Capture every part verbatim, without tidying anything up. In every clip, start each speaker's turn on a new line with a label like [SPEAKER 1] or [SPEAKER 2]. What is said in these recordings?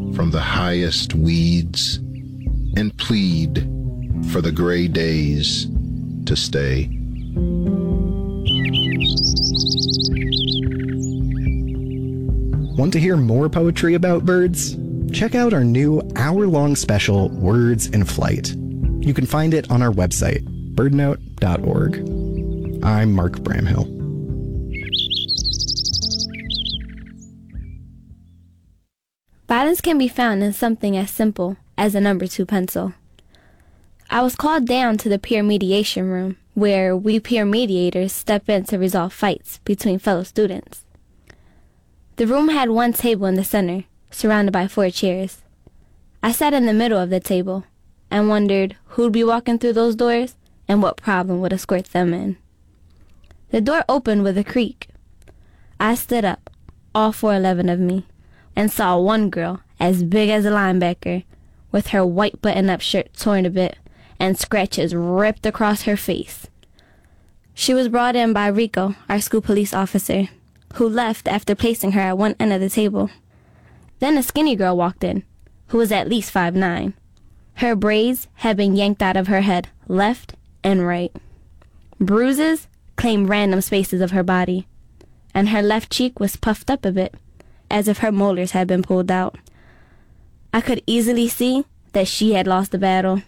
[SPEAKER 1] from the highest weeds and plead for the gray days to stay.
[SPEAKER 2] Want to hear more poetry about birds? Check out our new hour-long special, Words in Flight. You can find it on our website, birdnote dot org. I'm Mark Bramhill.
[SPEAKER 3] Violence can be found in something as simple as a number two pencil. I was called down to the peer mediation room, where we peer mediators step in to resolve fights between fellow students. The room had one table in the center, surrounded by four chairs. I sat in the middle of the table and wondered who'd be walking through those doors and what problem would escort them in. The door opened with a creak. I stood up, all four eleven of me, and saw one girl as big as a linebacker, with her white button-up shirt torn a bit and scratches ripped across her face. She was brought in by Rico, our school police officer, who left after placing her at one end of the table. Then a skinny girl walked in, who was at least five nine. Her braids had been yanked out of her head, left and right. Bruises claimed random spaces of her body, and her left cheek was puffed up a bit, as if her molars had been pulled out. I could easily see that she had lost the battle.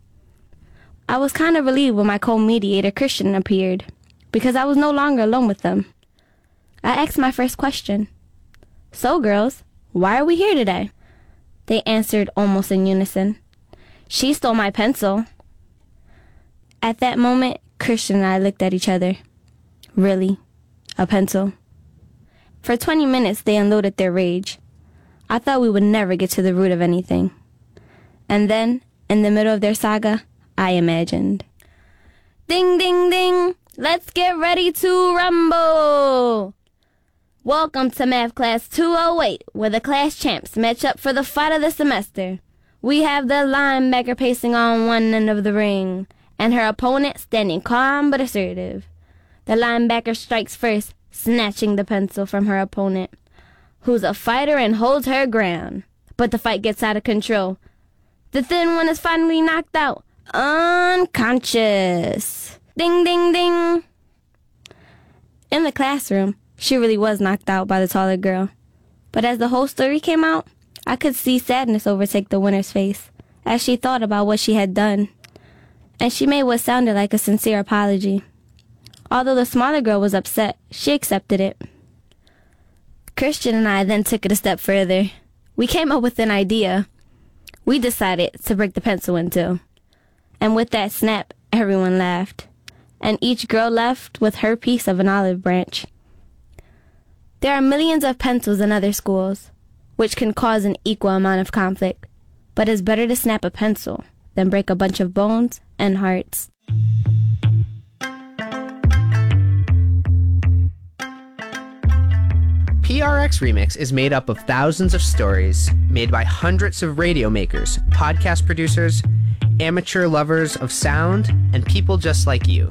[SPEAKER 3] I was kind of relieved when my co-mediator Christian appeared, because I was no longer alone with them. I asked my first question. "So, girls, why are we here today?" They answered almost in unison. "She stole my pencil." At that moment, Christian and I looked at each other. Really? A pencil? For twenty minutes, they unloaded their rage. I thought we would never get to the root of anything. And then, in the middle of their saga, I imagined. Ding, ding, ding! Let's get ready to rumble! Welcome to Math Class two oh eight, where the class champs match up for the fight of the semester. We have the linebacker pacing on one end of the ring, and her opponent standing calm but assertive. The linebacker strikes first, snatching the pencil from her opponent, who's a fighter and holds her ground. But the fight gets out of control. The thin one is finally knocked out, unconscious. Ding, ding, ding. In the classroom, she really was knocked out by the taller girl. But as the whole story came out, I could see sadness overtake the winner's face as she thought about what she had done. And she made what sounded like a sincere apology. Although the smaller girl was upset, she accepted it. Christian and I then took it a step further. We came up with an idea. We decided to break the pencil in two. And with that snap, everyone laughed. And each girl left with her piece of an olive branch. There are millions of pencils in other schools, which can cause an equal amount of conflict. But it's better to snap a pencil than break a bunch of bones and hearts.
[SPEAKER 4] P R X Remix is made up of thousands of stories made by hundreds of radio makers, podcast producers, amateur lovers of sound, and people just like you.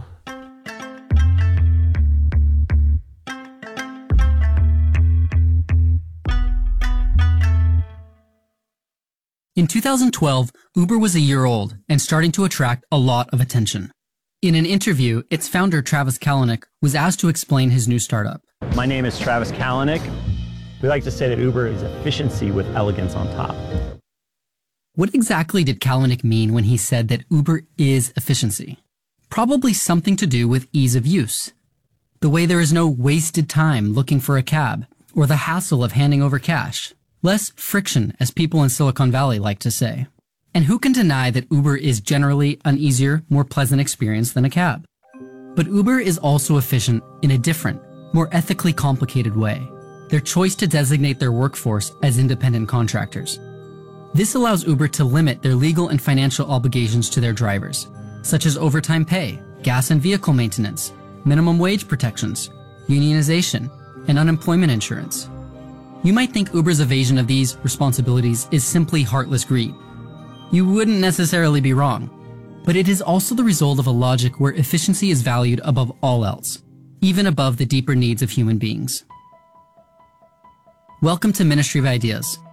[SPEAKER 5] In two thousand twelve, Uber was a year old and starting to attract a lot of attention. In an interview, its founder, Travis Kalanick, was asked to explain his new startup.
[SPEAKER 6] My name is Travis Kalanick. We like to say that Uber is efficiency with elegance on top.
[SPEAKER 5] What exactly did Kalanick mean when he said that Uber is efficiency? Probably something to do with ease of use. The way there is no wasted time looking for a cab, or the hassle of handing over cash. Less friction, as people in Silicon Valley like to say. And who can deny that Uber is generally an easier, more pleasant experience than a cab? But Uber is also efficient in a different, more ethically complicated way. Their choice to designate their workforce as independent contractors. This allows Uber to limit their legal and financial obligations to their drivers, such as overtime pay, gas and vehicle maintenance, minimum wage protections, unionization, and unemployment insurance. You might think Uber's evasion of these responsibilities is simply heartless greed. You wouldn't necessarily be wrong, but it is also the result of a logic where efficiency is valued above all else, even above the deeper needs of human beings. Welcome to Ministry of Ideas.